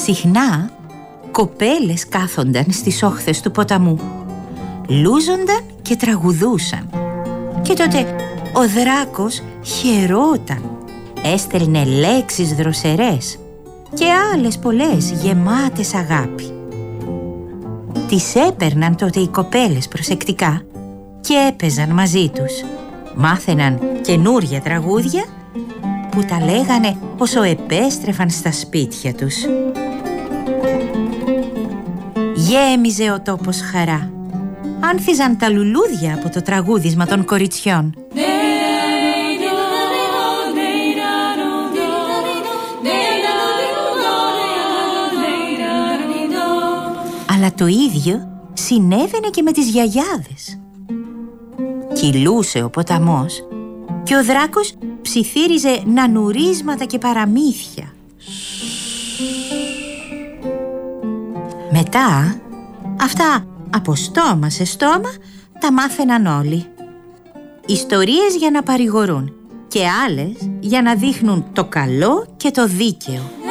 Συχνά κοπέλες κάθονταν στις όχθες του ποταμού, λούζονταν και τραγουδούσαν. Και τότε ο δράκος χαιρόταν, έστελνε λέξεις δροσερές και άλλες πολλές γεμάτες αγάπη. Τις έπαιρναν τότε οι κοπέλες προσεκτικά και έπαιζαν μαζί τους. Μάθαιναν καινούρια τραγούδια που τα λέγανε όσο επέστρεφαν στα σπίτια τους. Γέμιζε ο τόπος χαρά. Άνθιζαν τα λουλούδια από το τραγούδισμα των κοριτσιών. Αλλά το ίδιο συνέβαινε και με τις γιαγιάδες. Κυλούσε ο ποταμός και ο δράκος ψιθύριζε νανουρίσματα και παραμύθια. Μετά, αυτά από στόμα σε στόμα τα μάθαιναν όλοι. Ιστορίες για να παρηγορούν και άλλες για να δείχνουν το καλό και το δίκαιο.